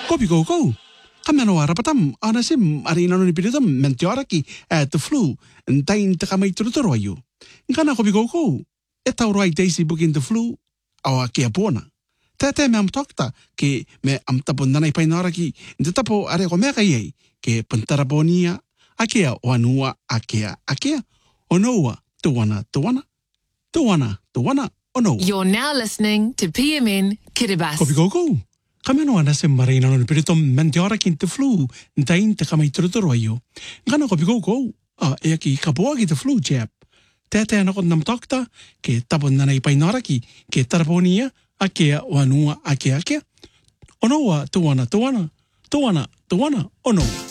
Kopi go. Kamano arapatam anasim arina no nipiritam mentioraki at the flu and tain takamay turutoroyo. Nkana kopi go. Eta uruai daisy booking the flu awa kia pona. Tete me am tokta ke me am tapon nanay painaraki hindi tapo are ko meka yei ke pantaraponia akea wanua akea. Onoa tuwana. Ono. You're now listening to PMN Kiribati. Kopi go. Kamano anasim marina no nipiritam mentioraki the flu and tain takamay turutoroyo. Nkana kopi go. Eki kabuagi the flu jab. Tete anakot nam tokta ke tapon nanay painaraki ke taraponia akea wanua akea. Onoa tuwana. Ono.